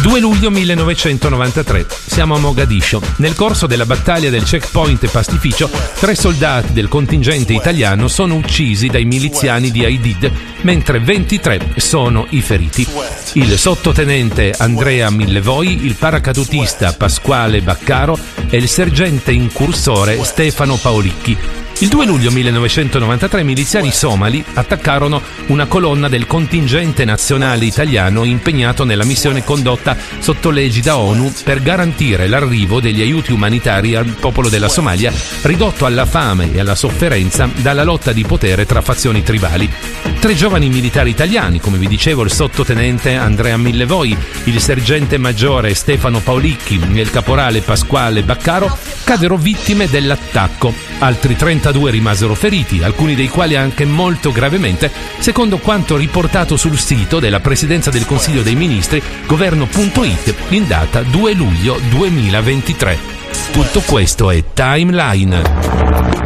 2 luglio 1993. Siamo a Mogadiscio. Nel corso della battaglia del checkpoint Pastificio, 3 soldati del contingente italiano sono uccisi dai miliziani di Aidid, mentre 23 sono i feriti. Il sottotenente Andrea Millevoi, il paracadutista Pasquale Baccaro e il sergente incursore Stefano Paolicchi. Il 2 luglio 1993 miliziani somali attaccarono una colonna del contingente nazionale italiano impegnato nella missione condotta sotto l'egida ONU per garantire l'arrivo degli aiuti umanitari al popolo della Somalia, ridotto alla fame e alla sofferenza dalla lotta di potere tra fazioni tribali. 3 giovani militari italiani, come vi dicevo, il sottotenente Andrea Millevoi, il sergente maggiore Stefano Paolicchi e il caporale Pasquale Baccaro, caddero vittime dell'attacco. Altri 32 rimasero feriti, alcuni dei quali anche molto gravemente, secondo quanto riportato sul sito della Presidenza del Consiglio dei Ministri, governo.it, in data 2 luglio 2023. Tutto questo è Timeline.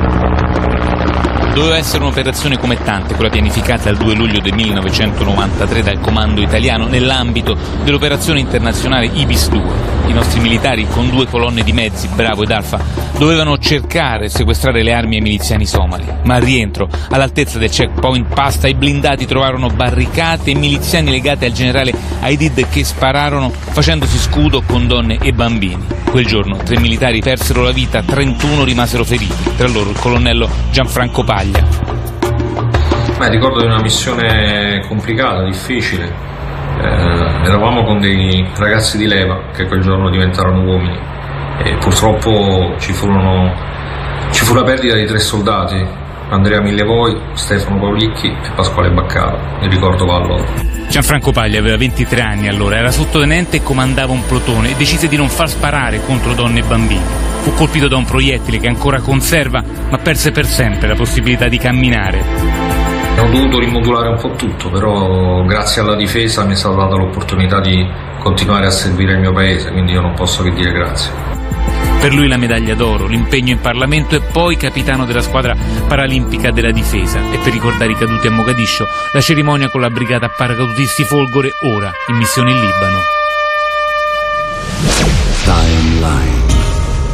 Doveva essere un'operazione come tante, quella pianificata dal 2 luglio del 1993 dal comando italiano nell'ambito dell'operazione internazionale Ibis 2. I nostri militari, con 2 colonne di mezzi, Bravo ed Alfa, dovevano cercare e sequestrare le armi ai miliziani somali. Ma al rientro, all'altezza del checkpoint Pasta, i blindati trovarono barricate e miliziani legati al generale Aidid che spararono facendosi scudo con donne e bambini. Quel giorno 3 militari persero la vita, 31 rimasero feriti, tra loro il colonnello Gianfranco Paglia. Ricordo di una missione complicata, difficile. Eravamo con dei ragazzi di leva che quel giorno diventarono uomini e purtroppo ci fu la perdita di 3 soldati: Andrea Millevoi, Stefano Paolicchi e Pasquale Baccaro. Il ricordo va a loro. Gianfranco Paglia aveva 23 anni allora, era sottotenente e comandava un plotone e decise di non far sparare contro donne e bambini. Fu colpito da un proiettile che ancora conserva, ma perse per sempre la possibilità di camminare. Ho dovuto rimodulare un po' tutto, però grazie alla difesa mi è stata data l'opportunità di continuare a servire il mio paese, quindi io non posso che dire grazie. Per lui la medaglia d'oro, l'impegno in Parlamento e poi capitano della squadra paralimpica della difesa. E per ricordare i caduti a Mogadiscio, la cerimonia con la brigata paracadutisti Folgore, ora in missione in Libano. Timeline.